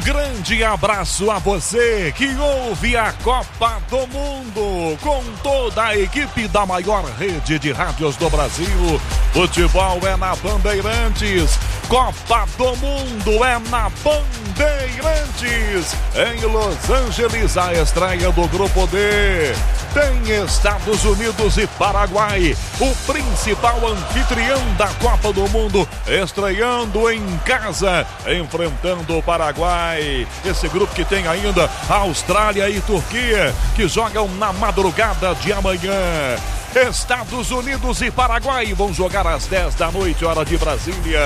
grande abraço a você que ouve a Copa do Mundo com toda a equipe da maior rede de rádios do Brasil. Futebol é na Bandeirantes, Copa do Mundo é na Bandeirantes. Em Los Angeles, a estreia do Grupo D. Tem Estados Unidos e Paraguai, o principal anfitrião da Copa do Mundo, estreando em casa, enfrentando o Paraguai. Esse grupo que tem ainda Austrália e Turquia, que jogam na madrugada de amanhã. Estados Unidos e Paraguai vão jogar às 10 da noite, hora de Brasília.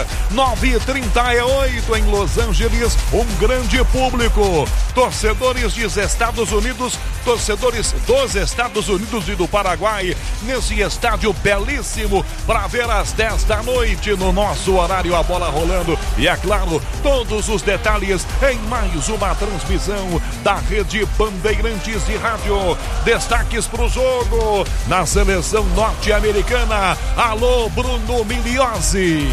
9h38 em Los Angeles. Um grande público. Torcedores dos Estados Unidos, torcedores dos Estados Unidos e do Paraguai, nesse estádio belíssimo, para ver às 10 da noite no nosso horário, a bola rolando. E é claro, todos os detalhes em mais uma transmissão da Rede Bandeirantes de Rádio. Destaques para o jogo na seleção norte-americana. Alô, Bruno Miliozzi.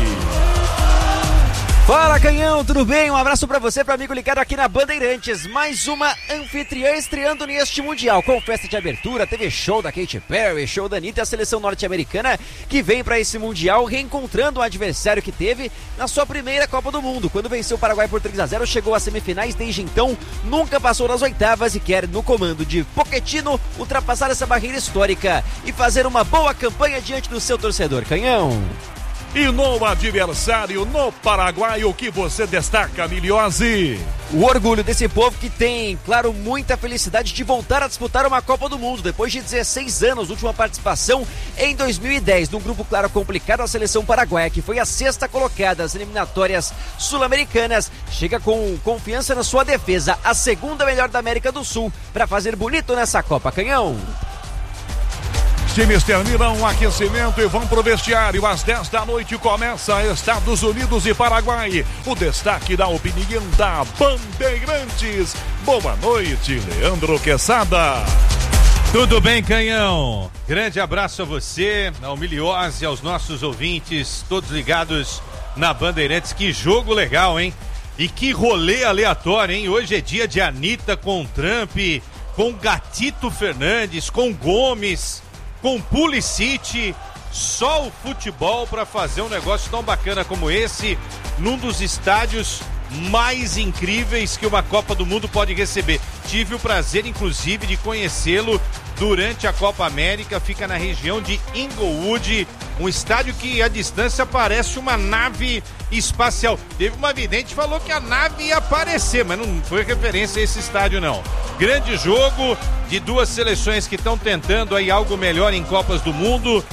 Fala, Canhão, tudo bem? Um abraço pra você, pra amigo ligado aqui na Bandeirantes. Mais uma anfitriã estreando neste Mundial, com festa de abertura, teve show da Katy Perry, show da Anitta, a seleção norte-americana que vem pra esse Mundial reencontrando o adversário que teve na sua primeira Copa do Mundo. Quando venceu o Paraguai por 3-0, chegou às semifinais, desde então nunca passou das oitavas e quer, no comando de Pochettino, ultrapassar essa barreira histórica e fazer uma boa campanha diante do seu torcedor. Canhão. E no adversário, no Paraguai, o que você destaca, Miliozzi? O orgulho desse povo que tem, claro, muita felicidade de voltar a disputar uma Copa do Mundo depois de 16 anos, última participação em 2010, num grupo, claro, complicado. A seleção paraguaia, que foi a sexta colocada nas eliminatórias sul-americanas, chega com confiança na sua defesa, a segunda melhor da América do Sul, para fazer bonito nessa Copa. Canhão. Times terminam o aquecimento e vão pro vestiário. Às 10 da noite começa Estados Unidos e Paraguai. O destaque da opinião da Bandeirantes. Boa noite, Leandro Quesada. Tudo bem, Canhão? Grande abraço a você, ao Miliozzi, aos nossos ouvintes, todos ligados na Bandeirantes. Que jogo legal, hein? E que rolê aleatório, hein? Hoje é dia de Anitta com Trump, com Gatito Fernandes, com Gomes, com Pulisic. Só o futebol para fazer um negócio tão bacana como esse, num dos estádios mais incríveis que uma Copa do Mundo pode receber. Tive o prazer, inclusive, de conhecê-lo durante a Copa América. Fica na região de Inglewood, um estádio que à distância parece uma nave espacial. Teve uma vidente que falou que a nave ia aparecer, mas não foi referência a esse estádio, não. Grande jogo de duas seleções que estão tentando aí algo melhor em Copas do Mundo.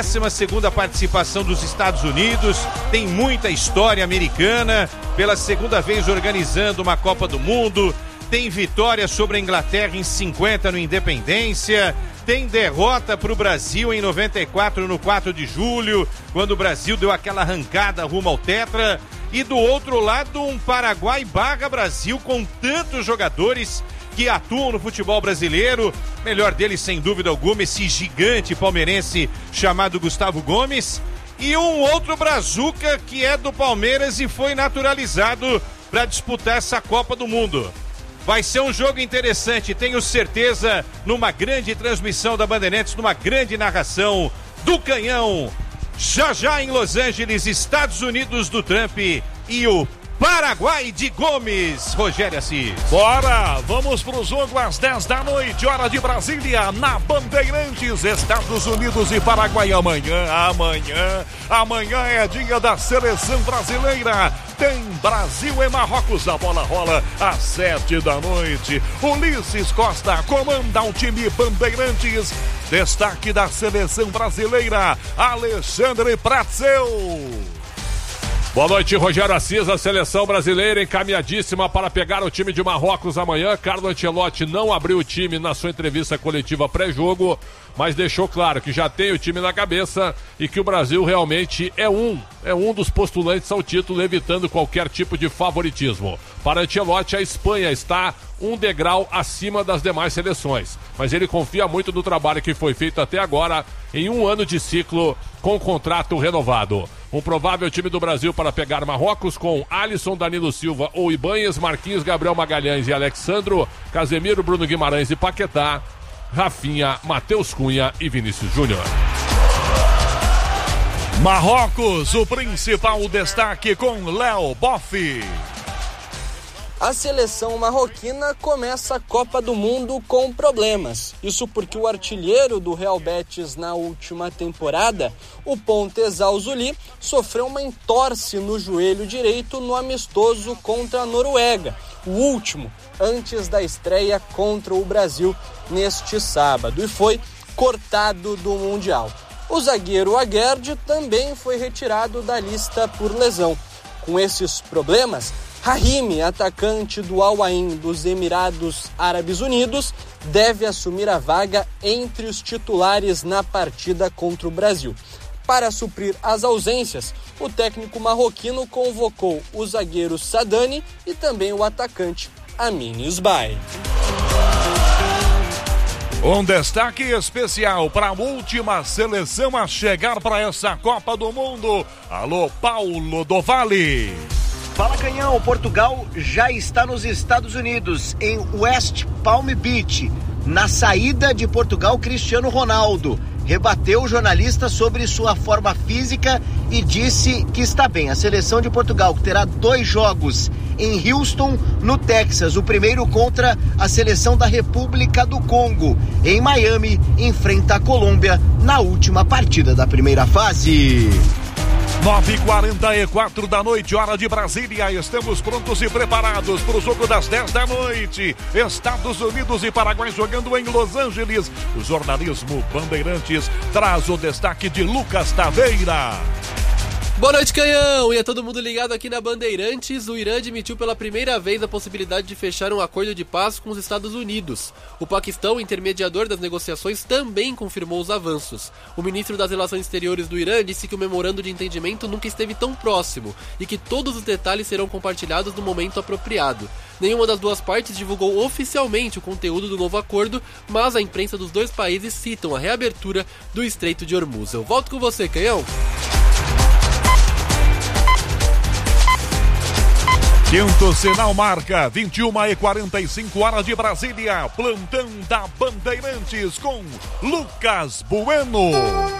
12ª participação dos Estados Unidos, tem muita história americana, pela segunda vez organizando uma Copa do Mundo, tem vitória sobre a Inglaterra em 50 no Independência, tem derrota para o Brasil em 94 no 4 de julho, quando o Brasil deu aquela arrancada rumo ao tetra, e do outro lado um Paraguai / Brasil com tantos jogadores que atuam no futebol brasileiro, melhor deles sem dúvida alguma, esse gigante palmeirense chamado Gustavo Gomes, e um outro brazuca que é do Palmeiras e foi naturalizado para disputar essa Copa do Mundo. Vai ser um jogo interessante, tenho certeza, numa grande transmissão da Bandeirantes, numa grande narração do Canhão. Já em Los Angeles, Estados Unidos do Trump e o Paraguai de Gomes, Rogério Assis. Bora, vamos pro jogo às 10 da noite, hora de Brasília, na Bandeirantes. Estados Unidos e Paraguai amanhã é dia da seleção brasileira. Tem Brasil e Marrocos, a bola rola às 7 da noite. Ulisses Costa comanda o time Bandeirantes. Destaque da seleção brasileira, Alexandre Pratzel. Boa noite, Rogério Assis. A seleção brasileira encaminhadíssima para pegar o time de Marrocos amanhã. Carlo Ancelotti não abriu o time na sua entrevista coletiva pré-jogo, mas deixou claro que já tem o time na cabeça e que o Brasil realmente é um dos postulantes ao título, evitando qualquer tipo de favoritismo. Para Ancelotti, a Espanha está um degrau acima das demais seleções, mas ele confia muito no trabalho que foi feito até agora em um ano de ciclo com contrato renovado. Um provável time do Brasil para pegar Marrocos com Alisson, Danilo Silva ou Ibanhas, Marquinhos, Gabriel Magalhães e Alexandro, Casemiro, Bruno Guimarães e Paquetá, Rafinha, Matheus Cunha e Vinícius Júnior. Marrocos, o principal destaque com Léo Boff. A seleção marroquina começa a Copa do Mundo com problemas. Isso porque o artilheiro do Real Betis na última temporada, o Pontez Al-Zuli, sofreu uma entorse no joelho direito no amistoso contra a Noruega, o último antes da estreia contra o Brasil neste sábado, e foi cortado do Mundial. O zagueiro Aguerd também foi retirado da lista por lesão. Com esses problemas, Rahimi, atacante do Al Ain dos Emirados Árabes Unidos, deve assumir a vaga entre os titulares na partida contra o Brasil. Para suprir as ausências, o técnico marroquino convocou o zagueiro Sadani e também o atacante Amine Sbai. Um destaque especial para a última seleção a chegar para essa Copa do Mundo. Alô, Paulo do Vale. Fala, Canhão. Portugal já está nos Estados Unidos, em West Palm Beach. Na saída de Portugal, Cristiano Ronaldo rebateu o jornalista sobre sua forma física e disse que está bem. A seleção de Portugal, que terá 2 jogos em Houston, no Texas. O primeiro contra a seleção da República do Congo. Em Miami, enfrenta a Colômbia na última partida da primeira fase. 9h44 da noite, hora de Brasília. Estamos prontos e preparados para o jogo das 10 da noite. Estados Unidos e Paraguai jogando em Los Angeles. O jornalismo Bandeirantes traz o destaque de Lucas Taveira. Boa noite, Canhão! E é todo mundo ligado aqui na Bandeirantes. O Irã admitiu pela primeira vez a possibilidade de fechar um acordo de paz com os Estados Unidos. O Paquistão, intermediador das negociações, também confirmou os avanços. O ministro das Relações Exteriores do Irã disse que o memorando de entendimento nunca esteve tão próximo e que todos os detalhes serão compartilhados no momento apropriado. Nenhuma das duas partes divulgou oficialmente o conteúdo do novo acordo, mas a imprensa dos dois países citam a reabertura do Estreito de Hormuz. Eu volto com você, Canhão! Quinto sinal marca 21h45, hora de Brasília. Plantão da Bandeirantes com Lucas Bueno.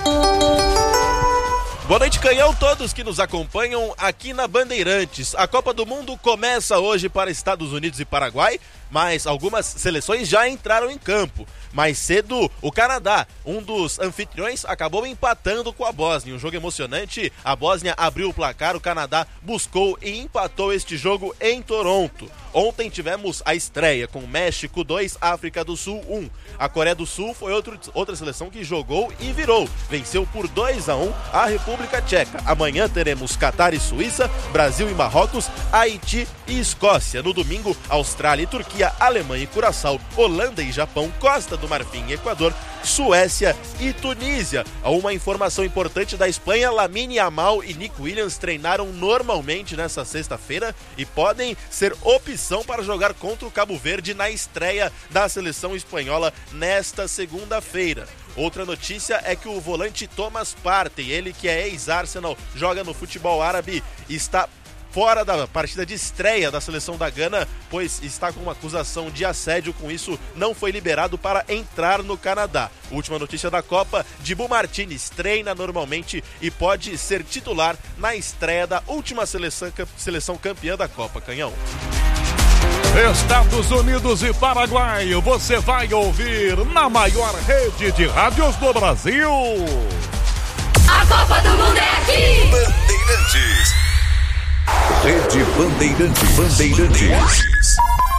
Boa noite, Canhão, todos que nos acompanham aqui na Bandeirantes. A Copa do Mundo começa hoje para Estados Unidos e Paraguai, mas algumas seleções já entraram em campo. Mais cedo, o Canadá, um dos anfitriões, acabou empatando com a Bósnia. Um jogo emocionante, a Bósnia abriu o placar, o Canadá buscou e empatou este jogo em Toronto. Ontem tivemos a estreia com México 2, África do Sul 1. A Coreia do Sul foi outra seleção que jogou e virou. Venceu por 2-1 a República Tcheca. Amanhã teremos Catar e Suíça, Brasil e Marrocos, Haiti e Escócia. No domingo, Austrália e Turquia, Alemanha e Curaçao, Holanda e Japão, Costa do Marfim e Equador, Suécia e Tunísia. Uma informação importante da Espanha: Lamine Yamal e Nico Williams treinaram normalmente nessa sexta-feira e podem ser opção para jogar contra o Cabo Verde na estreia da seleção espanhola nesta segunda-feira. Outra notícia é que o volante Thomas Partey, ele que é ex-Arsenal, joga no futebol árabe, está fora da partida de estreia da seleção da Gana, pois está com uma acusação de assédio. Com isso, não foi liberado para entrar no Canadá. Última notícia da Copa: Dibu Martínez treina normalmente e pode ser titular na estreia da última seleção campeã da Copa. Canhão. Estados Unidos e Paraguai, você vai ouvir na maior rede de rádios do Brasil. A Copa do Mundo é aqui! Bandeirantes. Rede Bandeirantes.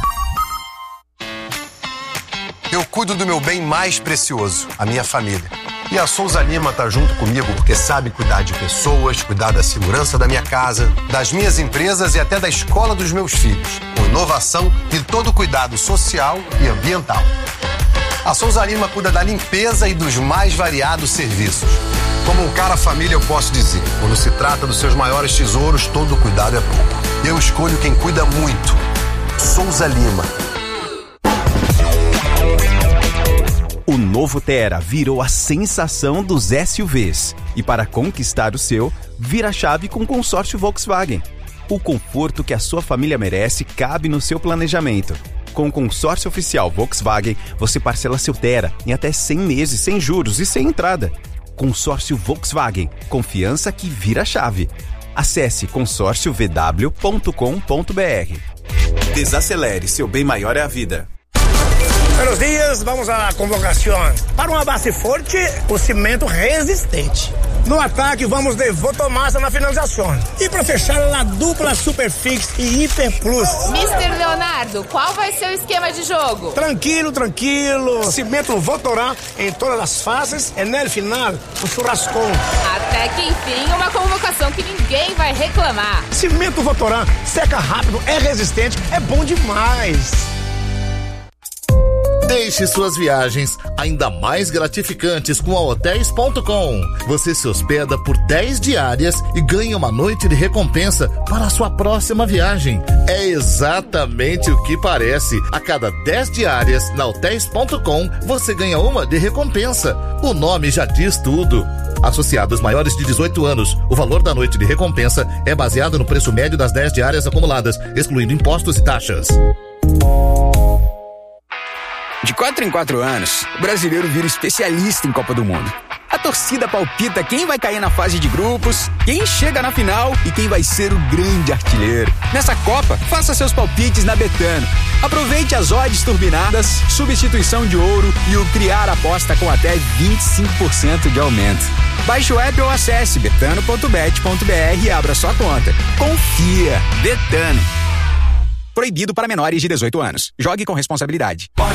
Eu cuido do meu bem mais precioso, a minha família. E a Souza Lima tá junto comigo porque sabe cuidar de pessoas, cuidar da segurança da minha casa, das minhas empresas e até da escola dos meus filhos, com inovação e todo o cuidado social e ambiental. A Souza Lima cuida da limpeza e dos mais variados serviços. Como um cara família, eu posso dizer, quando se trata dos seus maiores tesouros, todo cuidado é pouco. Eu escolho quem cuida muito. Souza Lima. O novo Tera virou a sensação dos SUVs. E para conquistar o seu, vira a chave com o consórcio Volkswagen. O conforto que a sua família merece cabe no seu planejamento. Com o consórcio oficial Volkswagen, você parcela seu Tera em até 100 meses sem juros e sem entrada. Consórcio Volkswagen. Confiança que vira a chave. Acesse consórciovw.com.br. Desacelere, seu bem maior é a vida. Buenos dias, vamos à convocação. Para uma base forte, o cimento resistente. No ataque, vamos de Votomassa na finalização. E para fechar, a dupla Superfix e Hiper Plus. Mr. Leonardo, qual vai ser o esquema de jogo? Tranquilo. Cimento Votorá em todas as fases e no final, o churrascão. Até que enfim, uma convocação que ninguém vai reclamar. Cimento Votorá, seca rápido, é resistente, é bom demais. Deixe suas viagens ainda mais gratificantes com a Hotels.com. Você se hospeda por 10 diárias e ganha uma noite de recompensa para a sua próxima viagem. É exatamente o que parece. A cada 10 diárias na Hotels.com, você ganha uma de recompensa. O nome já diz tudo. Associados maiores de 18 anos, o valor da noite de recompensa é baseado no preço médio das 10 diárias acumuladas, excluindo impostos e taxas. De 4 em 4 anos, o brasileiro vira especialista em Copa do Mundo. A torcida palpita quem vai cair na fase de grupos, quem chega na final e quem vai ser o grande artilheiro. Nessa Copa, faça seus palpites na Betano. Aproveite as odds turbinadas, substituição de ouro e o criar aposta com até 25% de aumento. Baixe o app ou acesse betano.bet.br e abra sua conta. Confia. Betano. Proibido para menores de 18 anos. Jogue com responsabilidade.